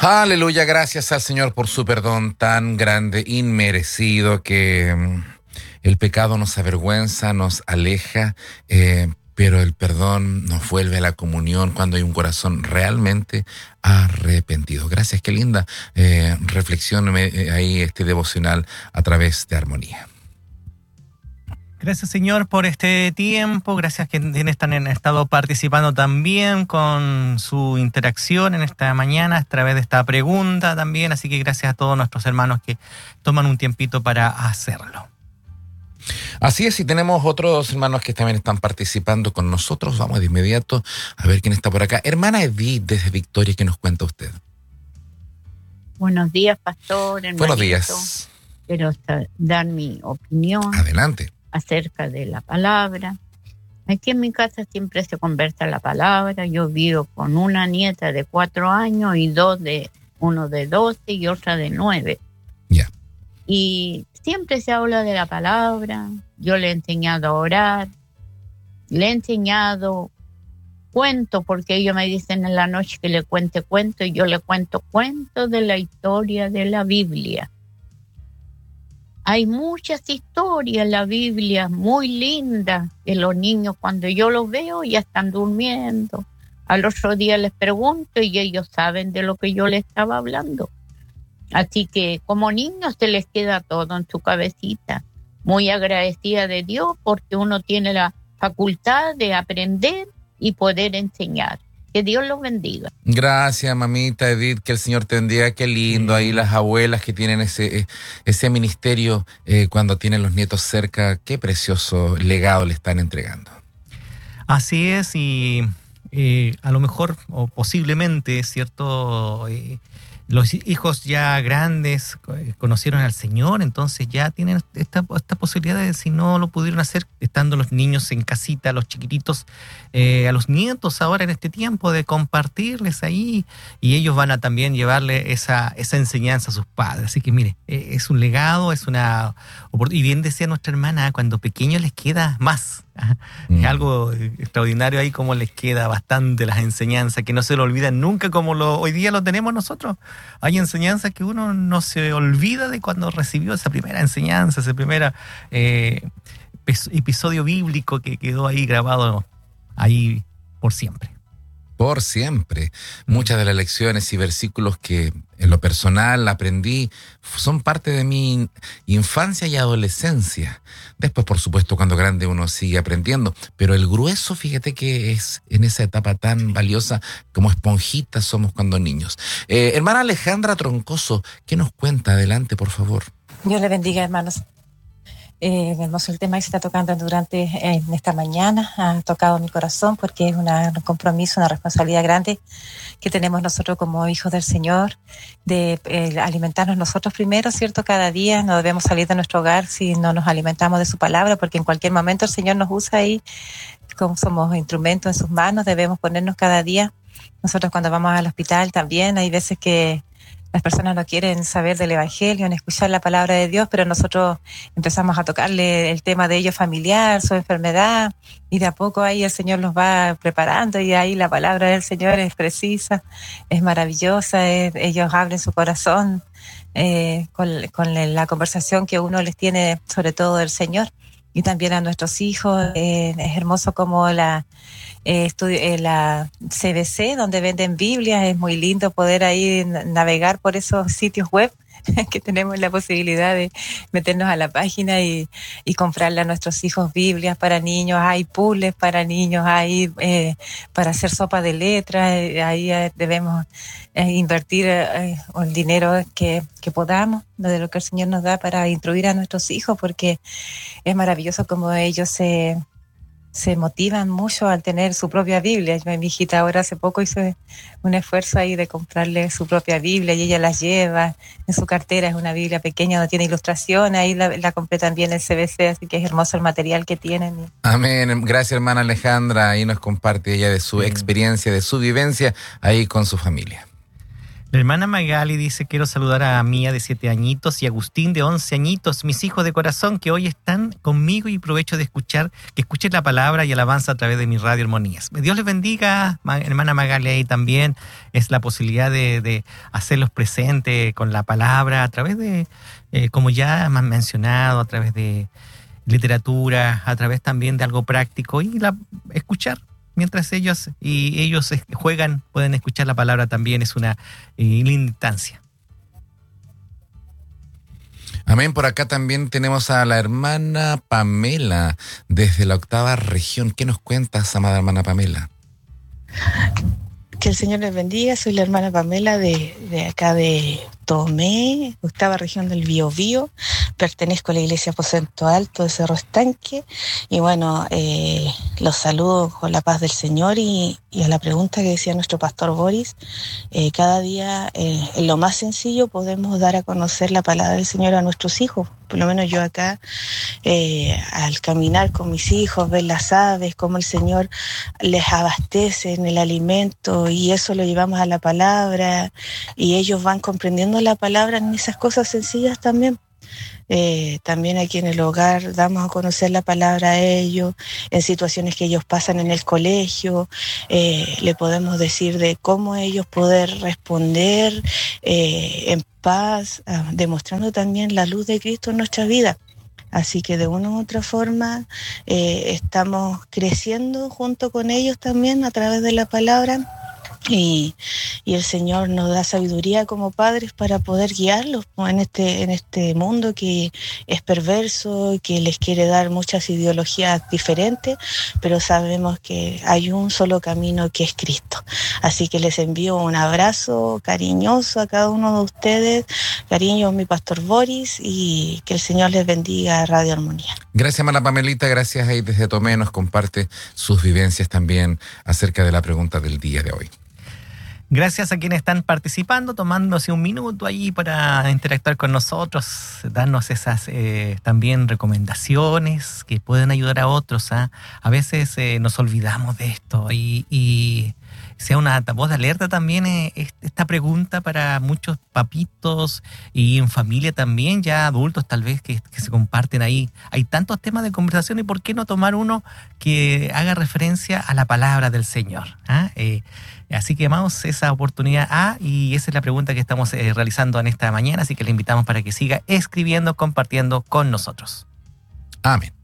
Aleluya, gracias al Señor por su perdón tan grande, inmerecido, que el pecado nos avergüenza, nos aleja, pero el perdón nos vuelve a la comunión cuando hay un corazón realmente arrepentido. Gracias, qué linda reflexión ahí devocional a través de Armonía. Gracias, Señor, por este tiempo. Gracias que han estado participando también con su interacción en esta mañana a través de esta pregunta también. Así que gracias a todos nuestros hermanos que toman un tiempito para hacerlo. Así es, y tenemos otros hermanos que también están participando con nosotros. Vamos de inmediato a ver quién está por acá. Hermana Edith, desde Victoria, ¿qué nos cuenta usted? Buenos días, pastor. Hermanito. Buenos días. Quiero dar mi opinión. Adelante. Acerca de la palabra. Aquí en mi casa siempre se conversa la palabra. Yo vivo con una nieta de 4 años y uno de 12 y otra de 9. Ya. Y siempre se habla de la palabra. Yo le he enseñado a orar. Le he enseñado cuentos, porque ellos me dicen en la noche que le cuente cuentos, y yo le cuento cuentos de la historia de la Biblia. Hay muchas historias en la Biblia muy lindas que los niños, cuando yo los veo, ya están durmiendo. Al otro día les pregunto y ellos saben de lo que yo les estaba hablando. Así que como niños se les queda todo en su cabecita. Muy agradecida de Dios porque uno tiene la facultad de aprender y poder enseñar. Que Dios los bendiga. Gracias, mamita Edith, que el Señor te bendiga. Qué lindo ahí las abuelas que tienen ese ministerio cuando tienen los nietos cerca. Qué precioso legado le están entregando. Así es, y a lo mejor o posiblemente, ¿cierto? Los hijos ya grandes conocieron al Señor, entonces ya tienen esta posibilidad de, si no lo pudieron hacer, estando los niños en casita, los chiquititos, a los nietos ahora en este tiempo, de compartirles ahí, y ellos van a también llevarle esa enseñanza a sus padres. Así que mire, es un legado, es una oportunidad. Y bien decía nuestra hermana, cuando pequeños les queda más. Es algo extraordinario ahí, como les queda bastante las enseñanzas, que no se lo olvidan nunca, como hoy día lo tenemos nosotros. Hay enseñanzas que uno no se olvida de cuando recibió esa primera enseñanza, ese primer episodio bíblico que quedó ahí grabado ahí por siempre. Por siempre. Muchas de las lecciones y versículos que en lo personal aprendí son parte de mi infancia y adolescencia. Después, por supuesto, cuando grande uno sigue aprendiendo. Pero el grueso, fíjate que es en esa etapa tan valiosa como esponjitas somos cuando niños. Hermana Alejandra Troncoso, ¿qué nos cuenta? Adelante, por favor. Dios le bendiga, hermanos. Hermoso el tema que se está tocando durante esta mañana. Ha tocado mi corazón porque es un compromiso, una responsabilidad grande que tenemos nosotros como hijos del Señor, de alimentarnos nosotros primero, ¿cierto? Cada día no debemos salir de nuestro hogar si no nos alimentamos de su palabra, porque en cualquier momento el Señor nos usa ahí, como somos instrumentos en sus manos, debemos ponernos cada día. Nosotros cuando vamos al hospital también hay veces que las personas no quieren saber del Evangelio, ni escuchar la palabra de Dios, pero nosotros empezamos a tocarle el tema de ellos familiar, su enfermedad, y de a poco ahí el Señor los va preparando, y ahí la palabra del Señor es precisa, es maravillosa, ellos abren su corazón con la conversación que uno les tiene, sobre todo del Señor, y también a nuestros hijos. Es hermoso como la CBC, donde venden Biblias, es muy lindo poder ahí navegar por esos sitios web que tenemos la posibilidad de meternos a la página y comprarle a nuestros hijos Biblias para niños. Hay puzzles para niños, hay para hacer sopa de letras, ahí debemos invertir el dinero que podamos, de lo que el Señor nos da, para instruir a nuestros hijos, porque es maravilloso como ellos se motivan mucho al tener su propia Biblia. Mi hijita ahora hace poco hizo un esfuerzo ahí de comprarle su propia Biblia y ella la lleva en su cartera. Es una Biblia pequeña, no tiene ilustración, ahí la compré también el CBC, así que es hermoso el material que tienen. Amén. Gracias, hermana Alejandra. Ahí nos comparte ella de su experiencia, de su vivencia ahí con su familia. La hermana Magali dice: quiero saludar a Mía de 7 añitos y a Agustín de 11 añitos, mis hijos de corazón que hoy están conmigo, y provecho de que escuchen la palabra y alabanza a través de mi radio Armonías. Dios les bendiga, hermana Magali. Ahí también es la posibilidad de hacerlos presentes con la palabra a través de, como ya me han mencionado, a través de literatura, a través también de algo práctico, y escuchar. Mientras ellos juegan, pueden escuchar la palabra también. Es una linda instancia. Amén. Por acá también tenemos a la hermana Pamela desde la 8ª región. ¿Qué nos cuentas, amada hermana Pamela? Que el Señor les bendiga. Soy la hermana Pamela de acá de Tomé, 8ª región del Biobío. Pertenezco a la iglesia Aposento Alto de Cerro Estanque. Y bueno, los saludo con la paz del Señor, y a la pregunta que decía nuestro pastor Boris, cada día en lo más sencillo podemos dar a conocer la palabra del Señor a nuestros hijos. Por lo menos yo acá, al caminar con mis hijos, ver las aves, cómo el Señor les abastece en el alimento, y eso lo llevamos a la palabra, y ellos van comprendiendo la palabra en esas cosas sencillas también. También aquí en el hogar damos a conocer la palabra a ellos, en situaciones que ellos pasan en el colegio, le podemos decir de cómo ellos poder responder en paz, demostrando también la luz de Cristo en nuestra vida. Así que de una u otra forma estamos creciendo junto con ellos también a través de la palabra. Y el Señor nos da sabiduría como padres para poder guiarlos en este mundo que es perverso, que les quiere dar muchas ideologías diferentes, pero sabemos que hay un solo camino, que es Cristo. Así que les envío un abrazo cariñoso a cada uno de ustedes. Cariño, mi pastor Boris, y que el Señor les bendiga, Radio Armonía. Gracias, hermana Pamelita. Gracias. Ahí desde Tomé nos comparte sus vivencias también acerca de la pregunta del día de hoy. Gracias a quienes están participando, tomándose un minuto ahí para interactuar con nosotros, darnos esas también recomendaciones que pueden ayudar a otros. A veces nos olvidamos de esto, y sea una voz de alerta también esta pregunta para muchos papitos y en familia también, ya adultos tal vez que se comparten ahí. Hay tantos temas de conversación, y ¿por qué no tomar uno que haga referencia a la palabra del Señor? Así que amamos esa oportunidad, y esa es la pregunta que estamos realizando en esta mañana, así que le invitamos para que siga escribiendo, compartiendo con nosotros. Amén.